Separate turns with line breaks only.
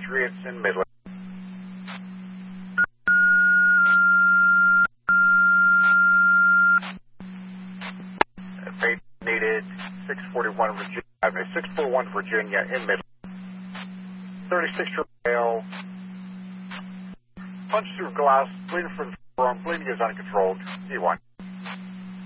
entry. It's in Midland. Fate needed 641 Virginia. 641 Virginia in Midland. 36 male. Punch through glass. Bleeding from the forearm. Bleeding is uncontrolled. D1.